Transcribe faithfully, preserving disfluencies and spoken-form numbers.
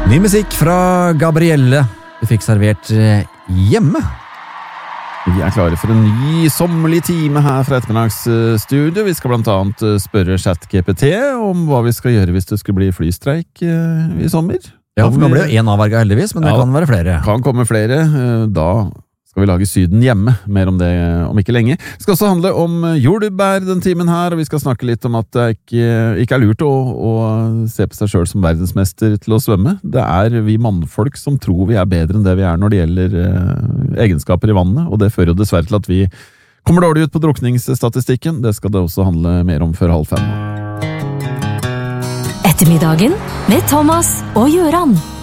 Ny musikk fra Gabrielle. Du fikk servert hjemme. Vi er klare for en ny sommerlig time her fra ettermiddagsstudio. Vi skal blant annet spørre ChatGPT om hva vi skal gjøre hvis det skulle bli flystreik i sommer. Ja, for nå blir jo en avverget heldigvis, men det ja, kan være flere. Kan komme flere. Da skal vi lage Syden hjemme. Mer om det om ikke lenge. Det skal også handle om jordbær den timen her, og vi skal snakke litt om at det ikke, ikke er lurt å, å se på seg selv som verdensmester til å svømme. Det er vi mannfolk som tror vi er bedre enn det vi er når det gjelder eh, egenskaper i vannet, og det fører jo dessverre til at vi kommer dårlig ut på drukningsstatistikken. Det skal det også handle mer om før halv fem. Ettermiddagen med Thomas og Jøran.